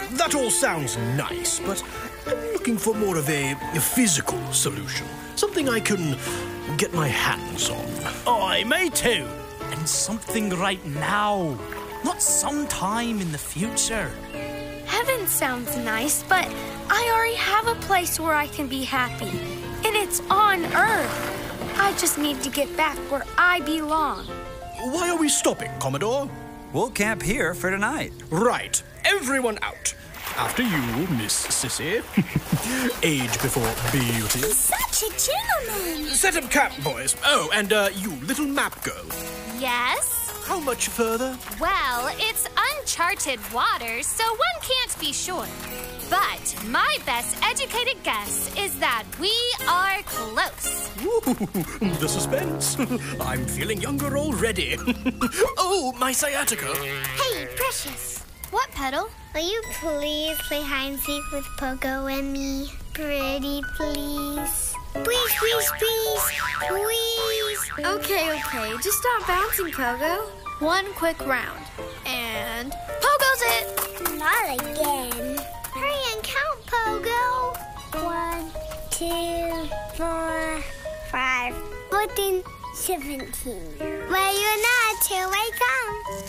that all sounds nice, but I'm looking for more of a physical solution. Something I can get my hands on. Aye, me too. And something right now, not sometime in the future. Heaven sounds nice, but I already have a place where I can be happy. And it's on Earth. I just need to get back where I belong. Why are we stopping, Commodore? We'll camp here for tonight. Right. Everyone out. After you, Miss Sissy. Age before beauty. He's such a gentleman. Set up camp, boys. Oh, and you, little map girl. Yes? How much further? Well, it's uncharted waters, so one can't be sure. But my best educated guess is that we are close. Ooh, the suspense. I'm feeling younger already. Oh, my sciatica. Hey, Precious. What, Petal? Will you please play hide and seek with Pogo and me? Pretty please. Please, please, please. Please. Okay. Just stop bouncing, Pogo. One quick round. And Pogo's it! Not again. Hurry and count, Pogo. 1, 2, 4, 5, 14, 17. Well, you're not. Here I come.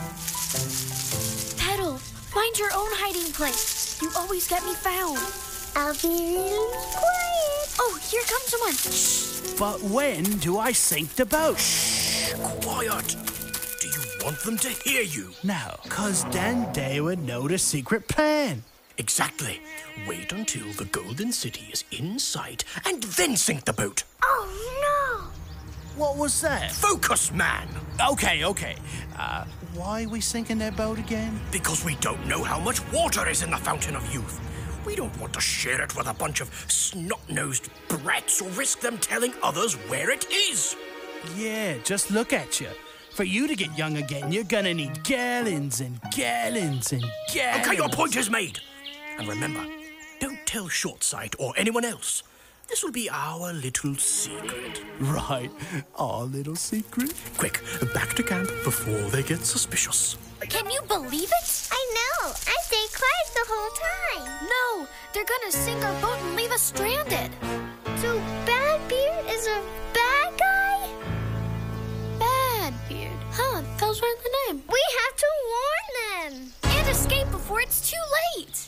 Petal, find your own hiding place. You always get me found. I'll be really quiet. Oh, here comes someone. Shh. But when do I sink the boat? Shh, quiet. Do you want them to hear you? No, 'cause then they would know the secret plan. Exactly. Wait until the Golden City is in sight and then sink the boat. Oh, no. What was that? Focus, man. Okay. Why are we sinking their boat again? Because we don't know how much water is in the Fountain of Youth. We don't want to share it with a bunch of snot-nosed brats or risk them telling others where it is. Yeah, just look at you. For you to get young again, you're gonna need gallons and gallons and gallons. Okay, your point is made. And remember, don't tell Shortsight or anyone else. This will be our little secret. Right, our little secret. Quick, back to camp before they get suspicious. Can you believe it? I know. I stayed quiet the whole time. No, they're gonna sink our boat and leave us stranded. So Badbeard is a bad guy? Badbeard. Huh, those weren't the name. We have to warn them. And escape before it's too late.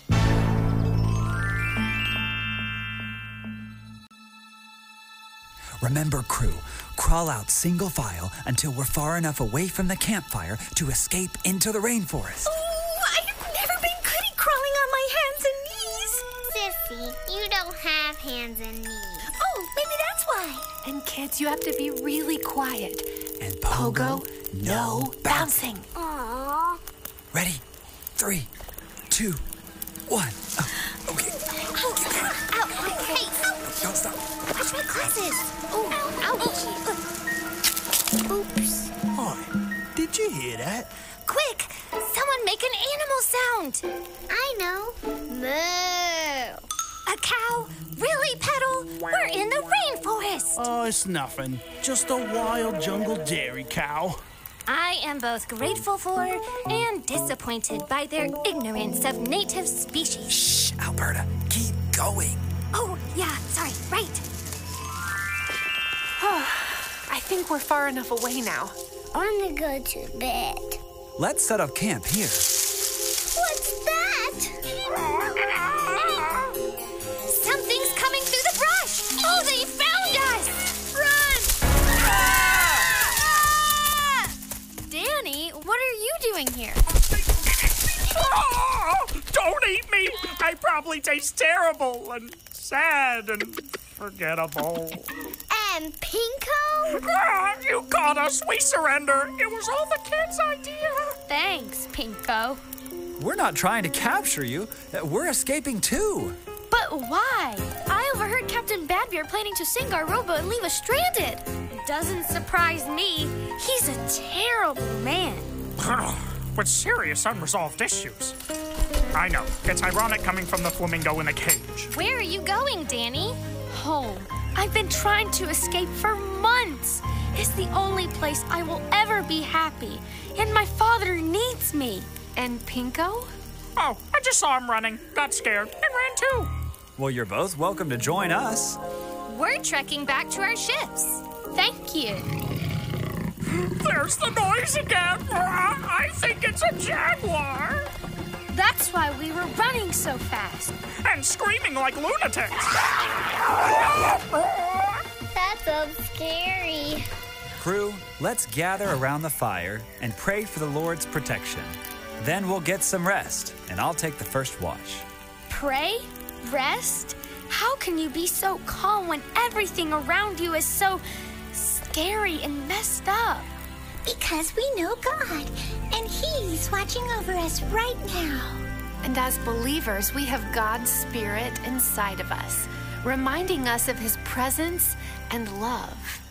Remember, crew, crawl out single file until we're far enough away from the campfire to escape into the rainforest. Oh, I've never been good at crawling on my hands and knees. Sissy, you don't have hands and knees. Oh, maybe that's why. And kids, you have to be really quiet. And Pogo, no bouncing. Aww. Ready? 3, 2, 1. Oh, okay. Hey, Don't stop. watch my glasses. Oh, ouch. Oops. Hi, did you hear that? Quick, someone make an animal sound. I know. Moo. A cow? Really, Petal? We're in the rainforest. Oh, it's nothing. Just a wild jungle dairy cow. I am both grateful for and disappointed by their ignorance of native species. Shh, Alberta, keep going. Oh, yeah, sorry, right. I think we're far enough away now. I'm gonna go to bed. Let's set up camp here. What's that? Something's coming through the brush. Oh, they found us. Run! Danny, what are you doing here? Oh, don't eat me! I probably taste terrible and sad and forgettable. And Pinko? Ah, you got us. We surrender. It was all the kids' idea. Thanks, Pinko. We're not trying to capture you. We're escaping too. But why? I overheard Captain Badbeard planning to sink our rowboat and leave us stranded. Doesn't surprise me. He's a terrible man. With serious unresolved issues. I know. It's ironic coming from the flamingo in a cage. Where are you going, Danny? Home. I've been trying to escape for months. It's the only place I will ever be happy. And my father needs me. And Pinko? Oh, I just saw him running, got scared, and ran too. Well, you're both welcome to join us. We're trekking back to our ships. Thank you. There's the noise again. I think it's a jaguar. That's why we were running so fast. And screaming like lunatics. That sounds scary. Crew, let's gather around the fire and pray for the Lord's protection. Then we'll get some rest, and I'll take the first watch. Pray? Rest? How can you be so calm when everything around you is so scary and messed up? Because we know God, and He's watching over us right now. And as believers, we have God's Spirit inside of us, reminding us of His presence and love.